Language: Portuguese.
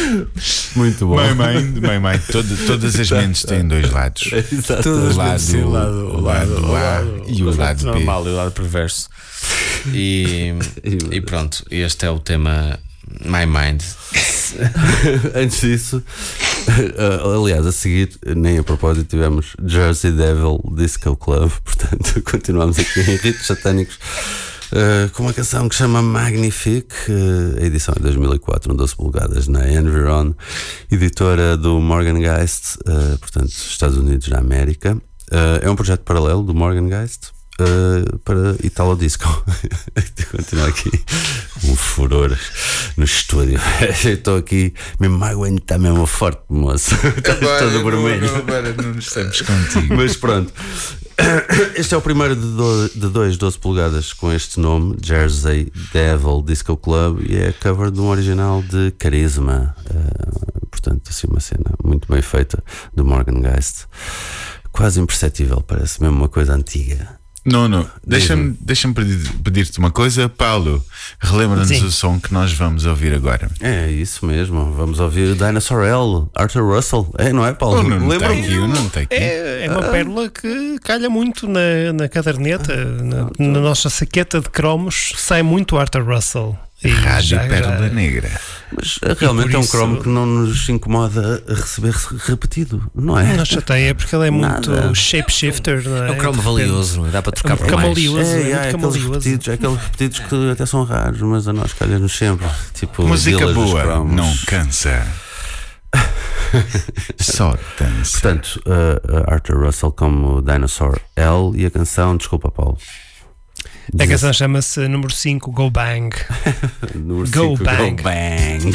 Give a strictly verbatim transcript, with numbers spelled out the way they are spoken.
Muito bom. My Mind, My Mind. Todo, todas as mentes têm dois lados. Exato. O lado, Sim, o lado, o lado A e o lado B. normal e o lado perverso. E, e pronto, este é o tema My Mind. Antes disso, aliás, a seguir, nem a propósito, tivemos Jersey Devil Disco Club. Portanto, continuamos aqui em ritos satânicos. Uh, com uma canção que se chama Magnifique, uh, a edição é dois mil e quatro, um doze polegadas, na Environ, editora do Morgan Geist, uh, portanto, Estados Unidos da América. Uh, é um projeto paralelo do Morgan Geist uh, para Italo Disco. Continuo aqui, um furor no estúdio. Estou aqui, mesmo a aguentar mesmo forte, moço. Estás todo vermelho. Não, agora não estamos contigo. Mas pronto. Este é o primeiro de, do, de dois doze polegadas com este nome, Jersey Devil Disco Club, e é cover de um original de Carisma. Uh, portanto, assim, uma cena muito bem feita do Morgan Geist, quase imperceptível, parece mesmo uma coisa antiga. Não, não, deixa-me deixa pedir, pedir-te uma coisa, Paulo. Relembra-nos Sim. o som que nós vamos ouvir agora. É isso mesmo, vamos ouvir Dinosaur L, Arthur Russell. É, não é, Paulo? Oh, não, não está Lembra-me? aqui, eu não está aqui. É, é uma pérola que calha muito na, na caderneta, na, na nossa saqueta de cromos, sai muito Arthur Russell. E Rádio já- Pérola já- Negra. Mas uh, realmente por é um isso- cromo que não nos incomoda a receber repetido, não é? Não chateia porque ele é muito Nada. shapeshifter, não é? É um cromo De repente- valioso, não é? Dá para trocar É um por mais. camalioso, É, é, é, muito aqueles camalioso. repetidos, aqueles repetidos que até são raros, mas a nós calha-nos sempre. Tipo, Música Village dos boa, Cromos. não cansa. Só dança. Portanto, uh, uh, Arthur Russell como Dinosaur L e a canção, desculpa, Paulo. A canção chama-se número cinco, Go Bang. Número Go cinco, Bang. Go Bang.